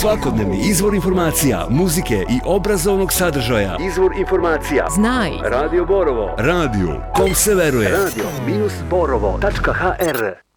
Svakodnevni izvor informacija, muzike i obrazovnog sadržaja. Izvor informacija. Znaj. Radio Borovo. Radio kom se veruje. Radio-borovo.hr